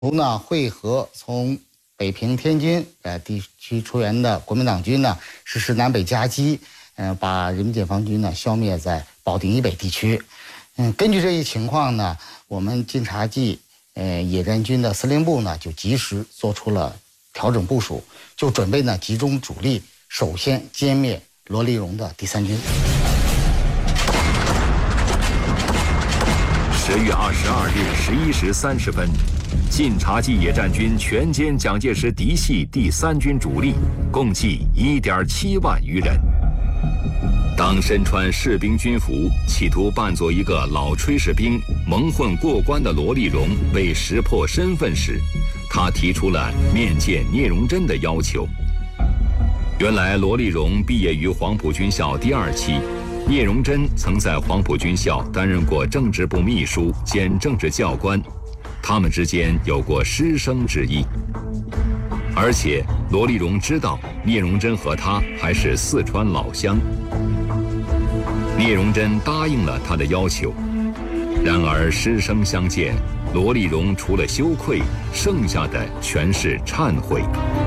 呢会和从北平、天津地区出援的国民党军呢实施南北夹击，把人民解放军呢消灭在保定以北地区。根据这一情况呢，我们晋察冀野战军的司令部呢就及时做出了调整部署，就准备呢集中主力，首先歼灭罗立荣的第三军。 10月22日11时30分，晋察冀野战军全歼蒋介石嫡系第三军主力，共计1.7万余人。当身穿士兵军服，企图扮作一个老炊事兵蒙混过关的罗立荣被识破身份时，他提出了面见聂荣臻的要求。原来罗立荣毕业于黄埔军校第2期，聂荣臻曾在黄埔军校担任过政治部秘书兼政治教官，他们之间有过师生之谊。而且罗立荣知道聂荣臻和他还是四川老乡，聂荣臻答应了他的要求。然而师生相见，罗立荣除了羞愧，剩下的全是忏悔。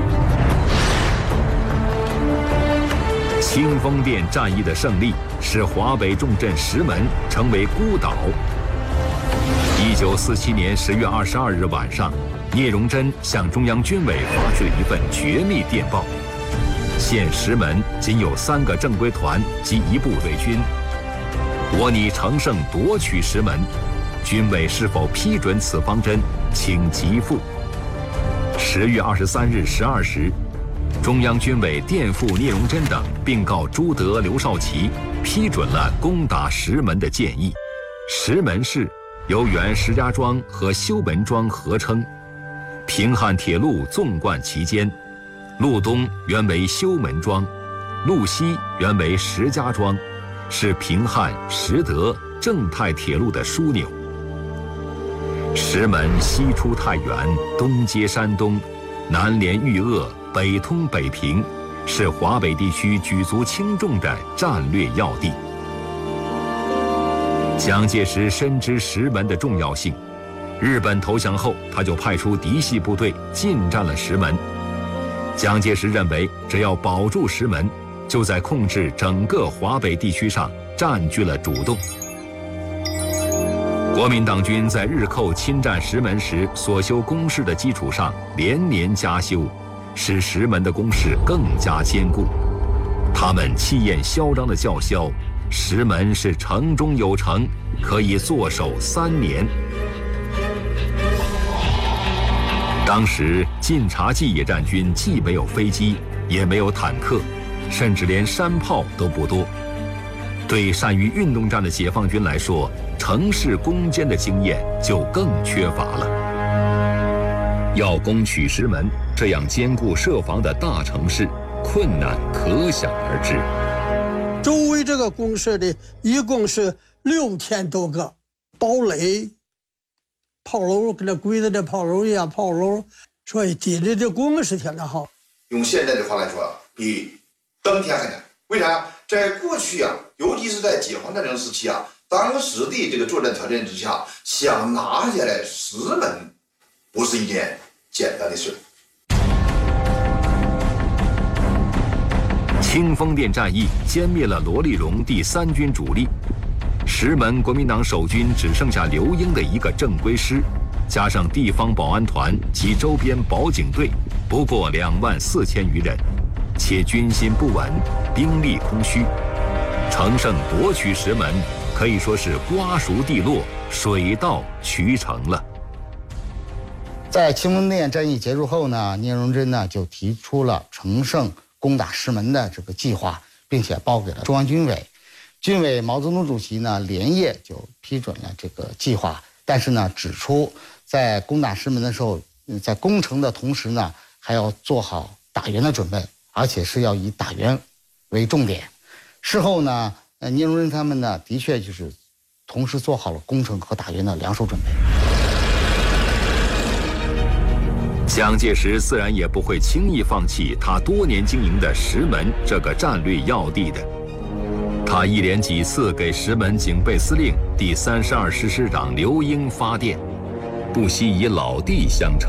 清风店战役的胜利使华北重镇石门成为孤岛。1947年10月22日晚上，聂荣臻向中央军委发出了一份绝密电报，现石门仅有3个正规团及1部队军，我拟乘胜夺取石门，军委是否批准此方针，请急复。10月23日12时，中央军委电复聂荣臻等，并告朱德、刘少奇批准了攻打石门的建议。石门市由原石家庄和修门庄合称，平汉铁路纵贯其间，路东原为修门庄，路西原为石家庄，是平汉、实德、正太铁路的枢纽。石门西出太原，东接山东，南连豫鄂，北通北平，是华北地区举足轻重的战略要地。蒋介石深知石门的重要性，日本投降后，他就派出嫡系部队进占了石门。蒋介石认为，只要保住石门，就在控制整个华北地区上占据了主动。国民党军在日寇侵占石门时所修工事的基础上，连年加修，使石门的工事更加坚固。他们气焰嚣张地叫嚣，石门是城中有城，可以坐守3年。当时晋察冀野战军既没有飞机，也没有坦克，甚至连山炮都不多。对善于运动战的解放军来说，城市攻坚的经验就更缺乏了。要攻取石门这样坚固设防的大城市，困难可想而知。 周围这个工事的一共是6000多个堡垒、炮楼，跟那鬼子的炮楼一样炮楼，所以地里的工是相当好。 用现在的话来说，比登天还难。为啥？在过去啊，尤其是在解放战争时期啊，当时的这个作战条件之下，想拿下来石门，不是一件简单的事。 清风店战役歼灭了罗立荣第三军主力，石门国民党守军只剩下刘英的一个正规师，加上地方保安团及周边保警队，不过24000余人，且军心不稳，兵力空虚。乘胜夺取石门，可以说是瓜熟蒂落，水到渠成了。 在清风店战役结束后呢，聂荣臻呢就提出了乘胜攻打石门的这个计划，并且报给了中央军委。军委毛泽东主席呢连夜就批准了这个计划，但是呢指出，在攻打石门的时候，在攻城的同时呢，还要做好打援的准备，而且是要以打援为重点。事后呢，聂荣臻他们呢的确就是同时做好了攻城和打援的2手准备。 蒋介石自然也不会轻易放弃他多年经营的石门这个战略要地的。他一连几次给石门警备司令第32师师长刘英发电，不惜以老弟相称。